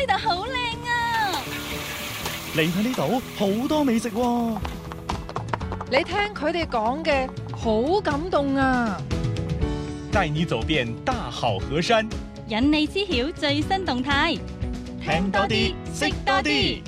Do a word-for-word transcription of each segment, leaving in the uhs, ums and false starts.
呢度好靚啊！ 嚟睇呢度好多美食喎。 你聽佢哋講嘅好感動啊！ 帶你走遍大好河山， 引你知曉最新動態， 聽多啲，識多啲。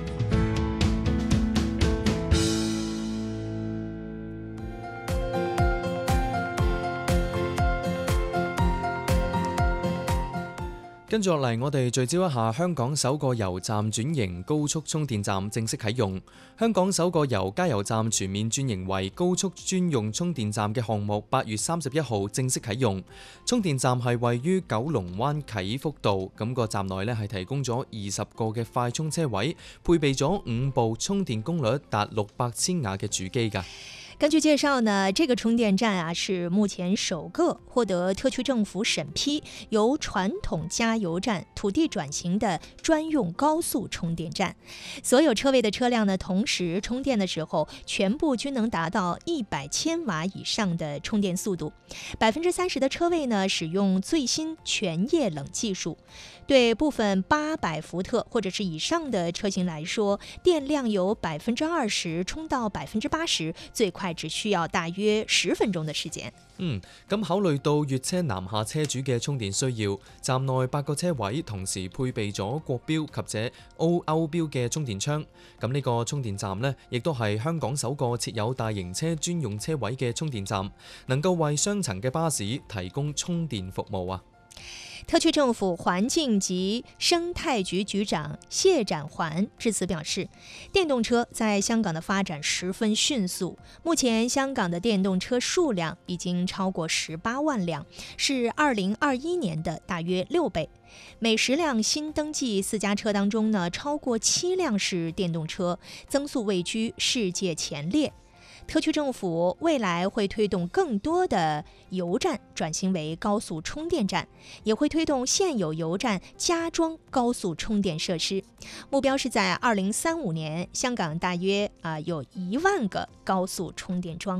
跟住落嚟，我哋聚焦一下香港首個油站轉型高速充電站正式啟用。香港首個由加油站全面轉型為高速專用充電站嘅項目，八月三十一號正式啟用。充電站係位於九龍灣啟福道，咁個站內呢係提供咗二十個嘅快充車位，配備咗五部充電功率達六百千瓦嘅主機㗎。 根據介紹呢，這個充電站啊是目前首個獲得特區政府審批，由傳統加油站土地轉型的專用高速充電站。所有車位的車輛呢，同時充電的時候，全部均能達到一百千瓦以上的充電速度。百分之三十的車位呢，使用最新全液冷技術。對部分八百伏特或者是以上的車型來說，電量由百分之二十充到百分之八十，最快只需要大約十分鐘的時間。 嗯，咁考慮到粵車南下車主嘅充電需要，站內八個車位同時配備咗國標及者歐歐標嘅充電槍。咁呢個充電站呢，亦都係香港首個設有大型車專用車位嘅充電站，能夠為雙層嘅巴士提供充電服務啊。 特區政府環境及生態局局長謝展寰致辭表示，電動車在香港的發展十分迅速，目前香港的電動車數量已經超過十八萬輛，是二零二一年的大約六倍。每十輛新登記私家車當中呢，超過七輛是電動車，增速位居世界前列。特區政府未來會推動更多的油站轉型為高速充電站，也會推動現有油站加裝高速充電設施。目標是在二零三五年，香港大約啊、呃、有一萬個高速充電樁。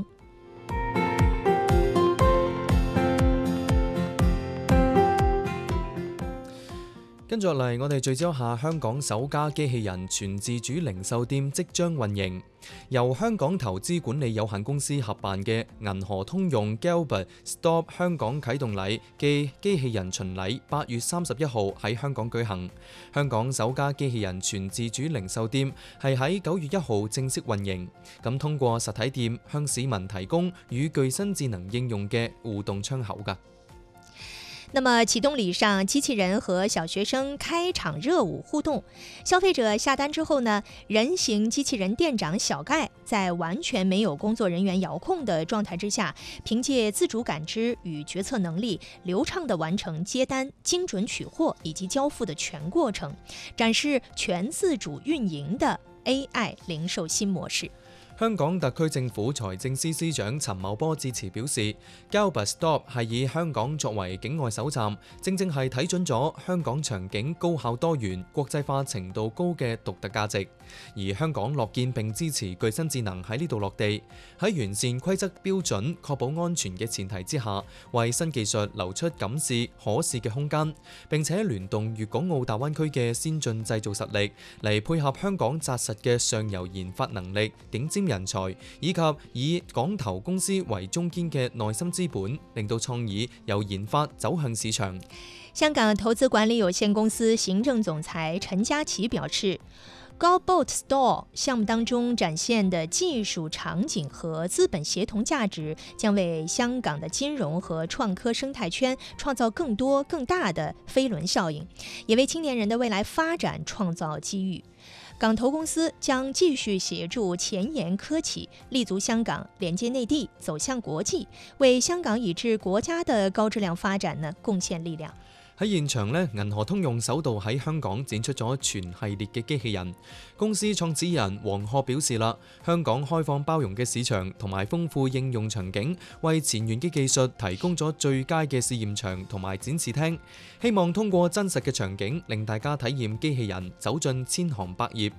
跟住落嚟，我哋聚焦下香港首家機器人全自主零售店即將運營。由香港投資管理有限公司合辦嘅銀河通用 Galbot Stop 香港啟動禮嘅機器人巡禮，八月三十一號喺香港舉行。香港首家機器人全自主零售店係喺九月一號正式運營，咁通過實體店向市民提供與具身智能應用嘅互動窗口㗎。 那麼啟動禮上，機器人和小學生開場熱舞互動，消費者下單之後呢，人形機器人店長小蓋在完全沒有工作人員遙控的狀態之下，憑借自主感知與決策能力，流暢地完成接單、精準取貨以及交付的全過程，展示全自主運營的 A I 零售新模式。 香港特區政府財政司司長陳茂波致辭表示 Galbot Stop 係以香港作為境外首站，正正係睇準咗香港場景高效多元、國際化程度高嘅獨特價值。而香港樂見並支持具身智能喺呢度落地，喺完善規則標準、確保安全嘅前提之下，為新技術留出敢試可試嘅空間，並且聯動粵港澳大灣區嘅先進製造實力，嚟配合香港紮實嘅上游研發能力、頂尖人才以及以港投公司為中堅嘅內心資本，令到創意由研發走向市場。 香港投資管理有限公司行政總裁陳家琪表示，Galbot Store 項目當中展現的技術場景和資本協同價值，將為香港的金融和創科生態圈創造更多更大的飛輪效應，也為青年人的未來發展創造機遇。港投公司將繼續協助前沿科企立足香港，連接內地，走向國際，為香港以至國家的高質量發展呢貢獻力量。 喺現場呢，銀河通用首度喺香港展出咗全系列嘅機器人。公司創始人黃鶴表示啦，香港開放包容嘅市場同埋豐富應用場景，為前沿嘅技術提供咗最佳嘅試驗場同埋展示廳。希望通過真實嘅場景，令大家體驗機器人走進千行百業。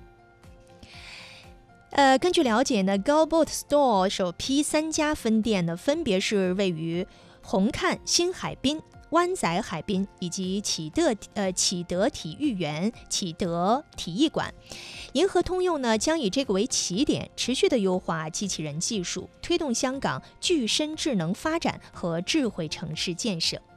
呃，根據了解呢 ，Galbot Store 首批三家分店呢，分別是位於紅磡、新海濱、 湾仔海滨以及启德呃启德体育园、启德体育馆。银河通用呢，将以这个为起点，持续的优化机器人技术，推动香港具身智能发展和智慧城市建设。